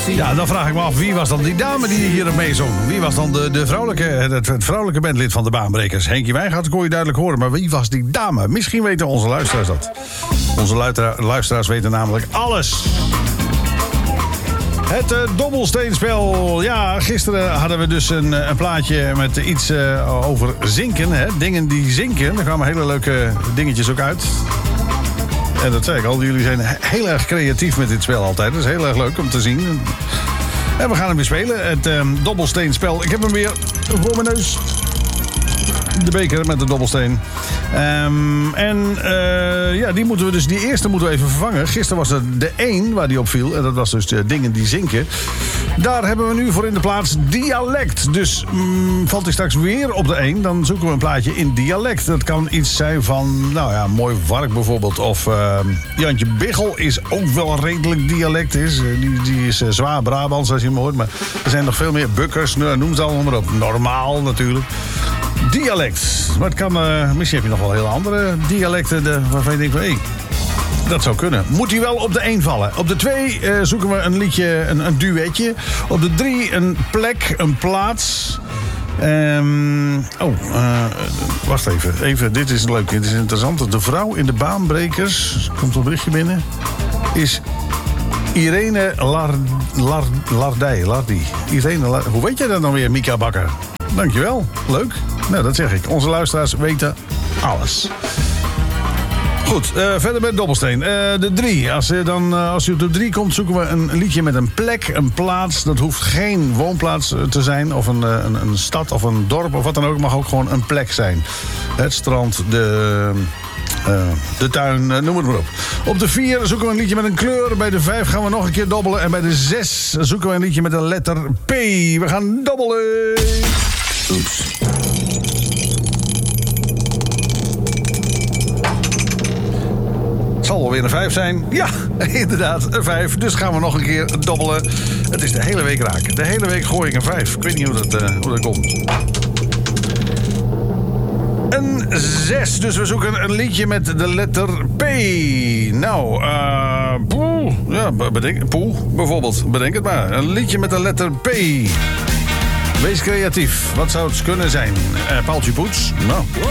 Ja, dan vraag ik me af, wie was dan die dame die hier mee zong? Wie was dan het vrouwelijke bandlid van de Baanbrekers? Henkie Wijngaard kon je duidelijk horen, maar wie was die dame? Misschien weten onze luisteraars dat. Onze luisteraars weten namelijk alles. Het dobbelsteenspel. Ja, gisteren hadden we dus een plaatje met iets over zinken. Hè? Dingen die zinken. Er kwamen hele leuke dingetjes ook uit. En dat zei ik al, jullie zijn heel erg creatief met dit spel altijd. Dat is heel erg leuk om te zien. En we gaan hem weer spelen. Het dobbelsteenspel. Ik heb hem weer voor mijn neus. De beker met de dobbelsteen. Die eerste moeten we even vervangen. Gisteren was het de 1 waar die op viel. En dat was dus dingen die zinken. Daar hebben we nu voor in de plaats dialect. Dus valt hij straks weer op de 1, dan zoeken we een plaatje in dialect. Dat kan iets zijn van, Mooi Vark bijvoorbeeld. Of Jantje Biggel is ook wel redelijk dialect. Die is zwaar Brabants als je hem hoort. Maar er zijn nog veel meer bukkers. Noem ze allemaal maar op. Normaal natuurlijk. Dialect. Maar het kan, misschien heb je nog wel hele andere dialecten waarvan je denkt van, dat zou kunnen. Moet hij wel op de 1 vallen. Op de 2 zoeken we een liedje, een duetje. Op de 3 een plek, een plaats. Wacht even. Dit is leuk, dit is interessant. De vrouw in de Baanbrekers, komt een berichtje binnen, is Irene Lardy. Hoe weet jij dat dan weer, Mika Bakker? Dankjewel, leuk. Nou, dat zeg ik. Onze luisteraars weten alles. Goed, verder met dobbelsteen. De 3. Als je op de 3 komt, zoeken we een liedje met een plek, een plaats. Dat hoeft geen woonplaats te zijn, of een stad of een dorp of wat dan ook. Het mag ook gewoon een plek zijn. Het strand, de tuin, noem het maar op. Op de 4 zoeken we een liedje met een kleur. Bij de 5 gaan we nog een keer dobbelen. En bij de 6 zoeken we een liedje met een letter P. We gaan dobbelen. Oeps. Het zal wel weer een 5 zijn. Ja, inderdaad, een 5. Dus gaan we nog een keer dobbelen. Het is de hele week raak. De hele week gooi ik een 5. Ik weet niet hoe dat komt. Een 6. Dus we zoeken een liedje met de letter P. Nou, bijvoorbeeld. Bedenk het maar. Een liedje met de letter P. Wees creatief. Wat zou het kunnen zijn? Paaltje Poets? Nou.